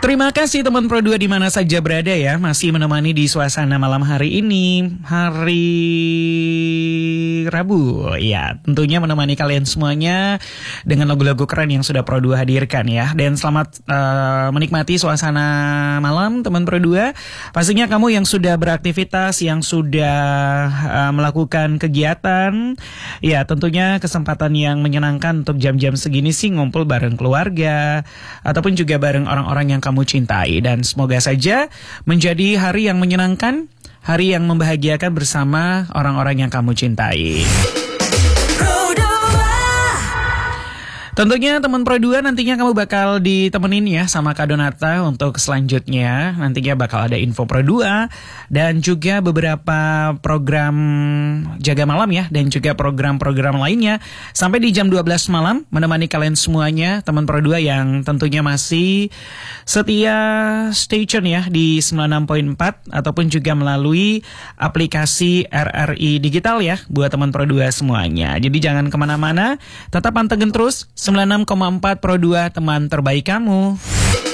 Terima kasih teman Pro 2 di mana saja berada ya, masih menemani di suasana malam hari ini, hari Rabu. Ya, tentunya menemani kalian semuanya dengan lagu-lagu keren yang sudah Pro 2 hadirkan ya. Dan selamat menikmati suasana malam teman Pro 2. Pastinya kamu yang sudah beraktivitas, yang sudah melakukan kegiatan, ya tentunya kesempatan yang menyenangkan untuk jam-jam segini sih ngumpul bareng keluarga ataupun juga bareng orang-orang yang kamu cintai, dan semoga saja menjadi hari yang menyenangkan, hari yang membahagiakan bersama orang-orang yang kamu cintai. Tentunya teman Pro 2 nantinya kamu bakal ditemenin ya sama Kak Donata untuk selanjutnya. Nantinya bakal ada info Pro 2 dan juga beberapa program jaga malam ya, dan juga program-program lainnya sampai di jam 12 malam menemani kalian semuanya teman Pro 2 yang tentunya masih setia stay tune ya di 96.4 ataupun juga melalui aplikasi RRI Digital ya buat teman Pro 2 semuanya. Jadi jangan kemana-mana, tetap pantengin terus 96,4 Pro 2, teman terbaik kamu.